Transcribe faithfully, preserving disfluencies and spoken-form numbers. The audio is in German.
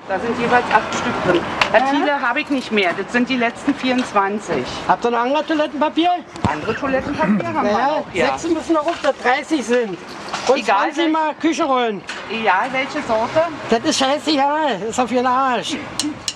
Da sind jeweils acht Stück drin. Herr Thiele habe ich nicht mehr, das sind die letzten vierundzwanzig. Habt ihr noch andere Toilettenpapier? Andere Toilettenpapier haben wir Naja, auch, ja. sechs müssen noch auf der dreißig sind. Und Egal, zwanzig welch- mal Küchenrollen. Egal welche Sorte. Das ist scheißegal, das ist auf ihren Arsch.